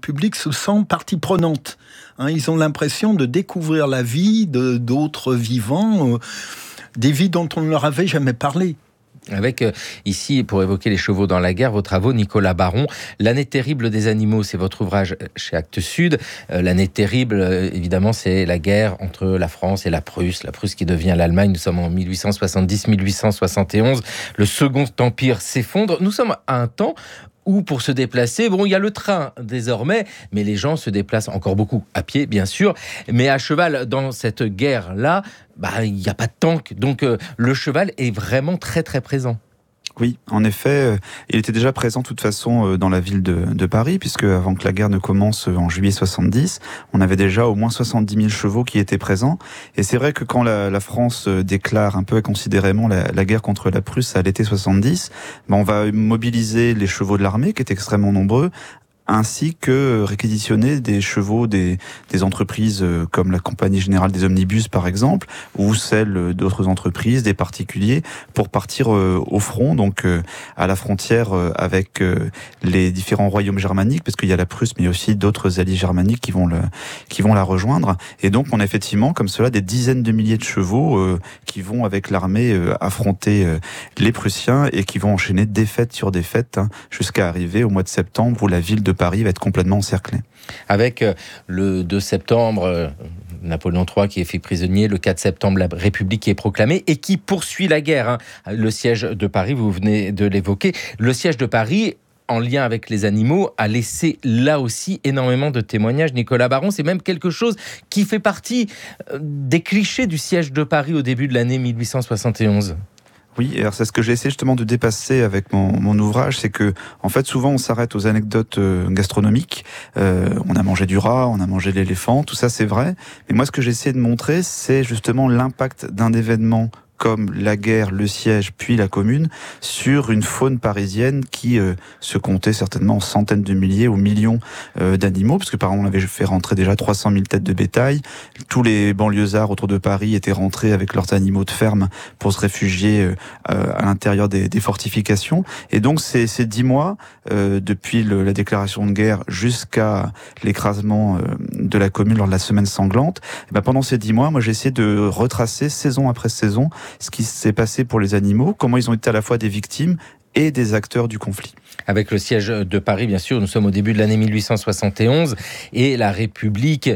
République se sent partie prenante. Ils ont l'impression de découvrir la vie d'autres vivants, des vies dont on ne leur avait jamais parlé. Avec, ici, pour évoquer les chevaux dans la guerre, vos travaux, Nicolas Baron. L'année terrible des animaux, c'est votre ouvrage chez Actes Sud. L'année terrible, évidemment, c'est la guerre entre la France et la Prusse. La Prusse qui devient l'Allemagne. Nous sommes en 1870-1871. Le Second Empire s'effondre. Nous sommes à un temps où pour se déplacer, il y a le train désormais, mais les gens se déplacent encore beaucoup à pied, bien sûr, mais à cheval dans cette guerre-là, il n'y a pas de tank, donc le cheval est vraiment très très présent. Oui, en effet, il était déjà présent de toute façon dans la ville de Paris, puisque avant que la guerre ne commence en juillet 70, on avait déjà au moins 70 000 chevaux qui étaient présents. Et c'est vrai que quand la France déclare un peu inconsidérément la guerre contre la Prusse à l'été 70, on va mobiliser les chevaux de l'armée, qui étaient extrêmement nombreux, ainsi que réquisitionner des chevaux des entreprises comme la Compagnie Générale des Omnibus par exemple, ou celles d'autres entreprises, des particuliers, pour partir au front, donc à la frontière avec les différents royaumes germaniques, parce qu'il y a la Prusse, mais aussi d'autres alliés germaniques qui vont la rejoindre. Et donc on a effectivement comme cela des dizaines de milliers de chevaux qui vont avec l'armée affronter les Prussiens et qui vont enchaîner défaite sur défaite jusqu'à arriver au mois de septembre où la ville de Paris va être complètement encerclée. Avec le 2 septembre, Napoléon III qui est fait prisonnier, le 4 septembre, la République qui est proclamée et qui poursuit la guerre. Le siège de Paris, vous venez de l'évoquer. Le siège de Paris, en lien avec les animaux, a laissé là aussi énormément de témoignages. Nicolas Baron, c'est même quelque chose qui fait partie des clichés du siège de Paris au début de l'année 1871. Oui, alors c'est ce que j'ai essayé justement de dépasser avec mon ouvrage, c'est que en fait souvent on s'arrête aux anecdotes gastronomiques. On a mangé du rat, on a mangé de l'éléphant, tout ça c'est vrai. Mais moi ce que j'ai essayé de montrer, c'est justement l'impact d'un événement comme la guerre, le siège, puis la Commune, sur une faune parisienne qui se comptait certainement en centaines de milliers ou millions d'animaux, parce que par exemple on avait fait rentrer déjà 300 000 têtes de bétail, tous les banlieusards autour de Paris étaient rentrés avec leurs animaux de ferme pour se réfugier à l'intérieur des fortifications, et donc ces 10 mois, depuis la déclaration de guerre jusqu'à l'écrasement de la Commune lors de la semaine sanglante, pendant ces 10 mois, moi j'ai essayé de retracer saison après saison ce qui s'est passé pour les animaux, comment ils ont été à la fois des victimes et des acteurs du conflit. Avec le siège de Paris, bien sûr, nous sommes au début de l'année 1871 et la République,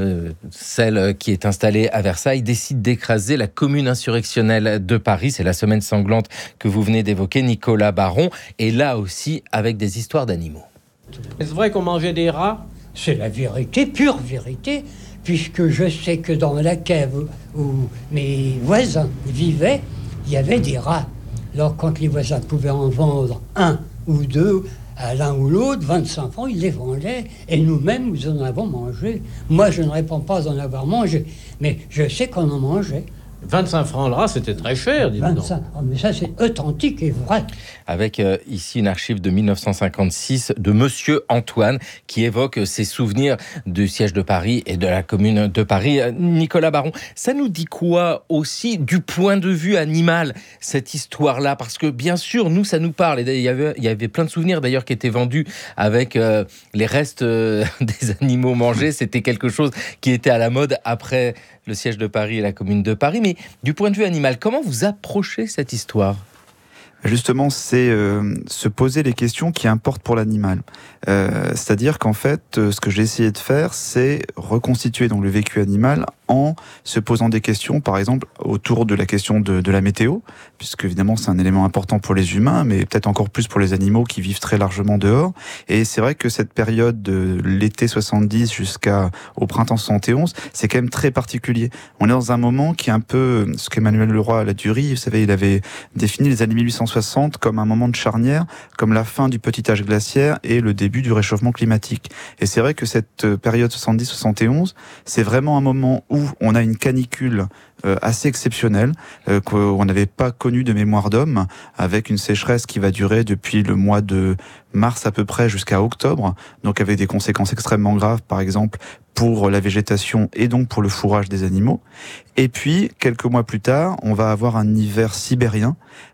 celle qui est installée à Versailles, décide d'écraser la commune insurrectionnelle de Paris. C'est la semaine sanglante que vous venez d'évoquer, Nicolas Baron, et là aussi avec des histoires d'animaux. Est-ce vrai qu'on mangeait des rats ? C'est la vérité, pure vérité, puisque je sais que dans la cave où mes voisins vivaient, il y avait des rats. Alors quand les voisins pouvaient en vendre un ou deux à l'un ou l'autre, 25 francs, ils les vendaient, et nous-mêmes, nous en avons mangé. Moi, je ne réponds pas en avoir mangé, mais je sais qu'on en mangeait. 25 francs le rat, c'était très cher, dis-donc. 25, mais ça c'est authentique et vrai. Avec ici une archive de 1956 de Monsieur Antoine qui évoque ses souvenirs du siège de Paris et de la Commune de Paris. Nicolas Baron, ça nous dit quoi aussi du point de vue animal, cette histoire-là ? Parce que bien sûr, nous, ça nous parle. Et il y avait plein de souvenirs d'ailleurs qui étaient vendus avec les restes des animaux mangés. C'était quelque chose qui était à la mode après le siège de Paris et la Commune de Paris. Mais du point de vue animal, comment vous approchez cette histoire ? Justement, c'est se poser les questions qui importent pour l'animal. C'est-à-dire qu'en fait, ce que j'ai essayé de faire, c'est reconstituer donc le vécu animal en se posant des questions, par exemple, autour de la question de la météo, puisque évidemment c'est un élément important pour les humains, mais peut-être encore plus pour les animaux qui vivent très largement dehors. Et c'est vrai que cette période de l'été 70 jusqu'au printemps 71, c'est quand même très particulier. On est dans un moment qui est un peu ce qu'Emmanuel Leroy Ladurie, vous savez, il avait défini les années 1860 comme un moment de charnière, comme la fin du petit âge glaciaire et le début du réchauffement climatique. Et c'est vrai que cette période 70-71, c'est vraiment un moment où on a une canicule assez exceptionnelle qu'on n'avait pas connue de mémoire d'homme, avec une sécheresse qui va durer depuis le mois de mars à peu près jusqu'à octobre, donc avec des conséquences extrêmement graves, par exemple pour la végétation et donc pour le fourrage des animaux. Et puis, quelques mois plus tard, on va avoir un hiver sibérien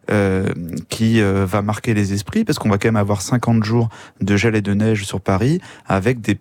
qui va marquer les esprits, parce qu'on va quand même avoir 50 jours de gel et de neige sur Paris, avec des